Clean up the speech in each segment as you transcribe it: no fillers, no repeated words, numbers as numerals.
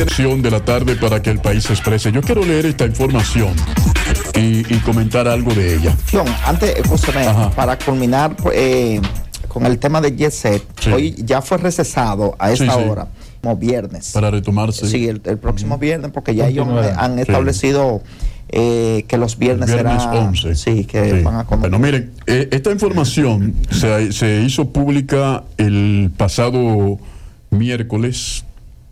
De la tarde para que el país se exprese. Yo quiero leer esta información y comentar algo de ella. Antes, escúchame, para culminar con el tema de Jet Set, hoy ya fue recesado a esta hora, como viernes. Para retomarse. Sí, el próximo viernes, porque ya ellos han establecido que los viernes serán 11. Sí, que van a comer. Bueno, miren, esta información se hizo pública el pasado miércoles.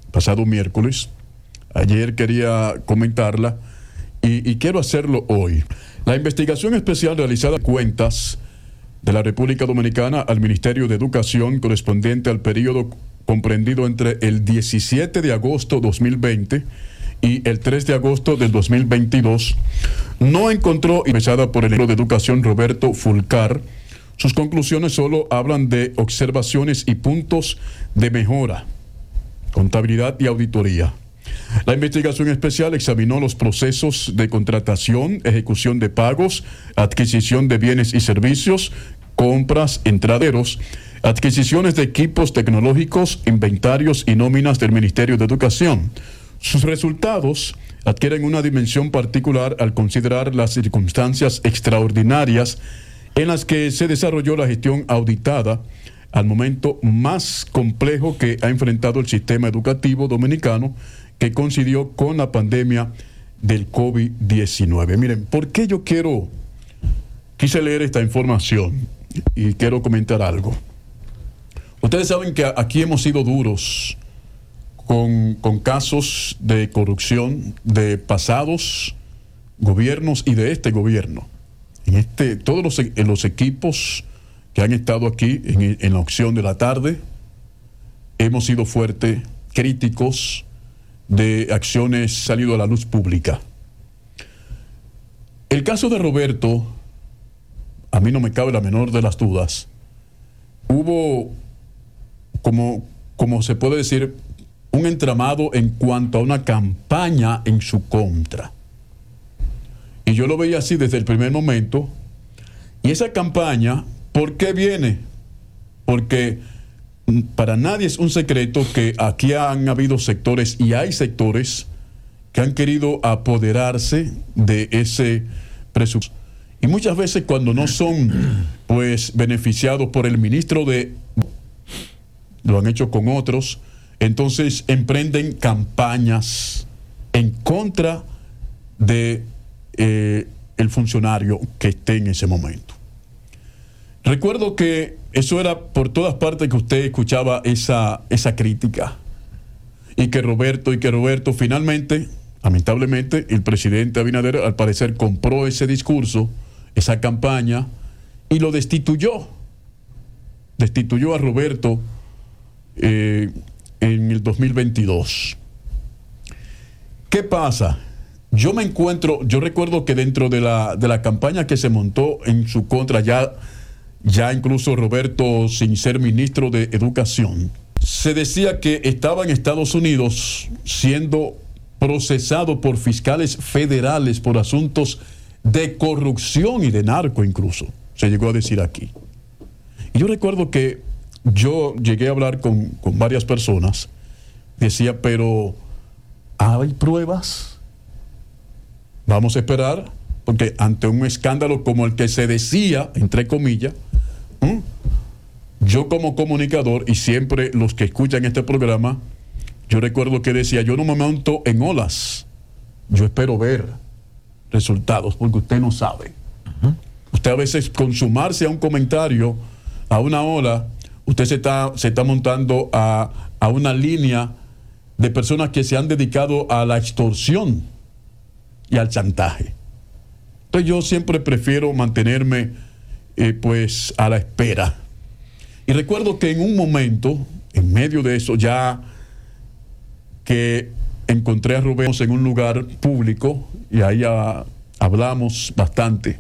Ayer quería comentarla y quiero hacerlo hoy. La investigación especial realizada en cuentas de la República Dominicana al Ministerio de Educación correspondiente al periodo comprendido entre el 17 de agosto 2020 y el 3 de agosto del 2022 no encontró, empezada por el ministro de Educación Roberto Fulcar. Sus conclusiones solo hablan de observaciones y puntos de mejora, contabilidad y auditoría. La investigación especial examinó los procesos de contratación, ejecución de pagos, adquisición de bienes y servicios, compras, entraderos, adquisiciones de equipos tecnológicos, inventarios y nóminas del Ministerio de Educación. Sus resultados adquieren una dimensión particular al considerar las circunstancias extraordinarias en las que se desarrolló la gestión auditada, al momento más complejo que ha enfrentado el sistema educativo dominicano, que coincidió con la pandemia del COVID-19. Miren, ¿por qué yo quise leer esta información y quiero comentar algo? Ustedes saben que aquí hemos sido duros con casos de corrupción de pasados gobiernos y de este gobierno. Todos los equipos que han estado aquí en la opción de la tarde, hemos sido fuertes, críticos de acciones salido a la luz pública. El caso de Roberto, a mí no me cabe la menor de las dudas. Hubo, como se puede decir, un entramado en cuanto a una campaña en su contra. Y yo lo veía así desde el primer momento. Y esa campaña, ¿por qué viene? Porque para nadie es un secreto que aquí han habido sectores y hay sectores que han querido apoderarse de ese presupuesto. Y muchas veces cuando no son pues beneficiados por el ministro lo han hecho con otros, entonces emprenden campañas en contra de el funcionario que esté en ese momento. Recuerdo que eso era por todas partes que usted escuchaba esa crítica. Y que Roberto finalmente, lamentablemente, el presidente Abinader al parecer compró ese discurso, esa campaña, y lo destituyó. Destituyó a Roberto en el 2022. ¿Qué pasa? Yo recuerdo que dentro de la campaña que se montó en su contra, ya incluso Roberto, sin ser ministro de Educación, se decía que estaba en Estados Unidos siendo procesado por fiscales federales por asuntos de corrupción y de narco incluso, se llegó a decir aquí. Y yo recuerdo que yo llegué a hablar con varias personas, decía, pero ¿hay pruebas? Vamos a esperar, porque ante un escándalo como el que se decía, entre comillas, yo como comunicador, y siempre los que escuchan este programa, yo recuerdo que decía, yo no me monto en olas, yo espero ver resultados, porque usted no sabe. Usted a veces, con sumarse a un comentario, a una ola, usted se está montando a una línea de personas que se han dedicado a la extorsión y al chantaje. Entonces yo siempre prefiero mantenerme pues a la espera. Y recuerdo que en un momento, en medio de eso, ya que encontré a Rubén en un lugar público, y ahí hablamos bastante.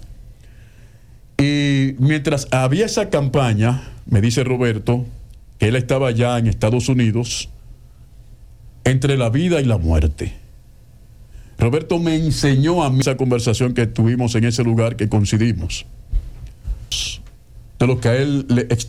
Y mientras había esa campaña, me dice Roberto, que él estaba ya en Estados Unidos, entre la vida y la muerte. Roberto me enseñó a mí esa conversación que tuvimos en ese lugar que coincidimos, de lo que a él le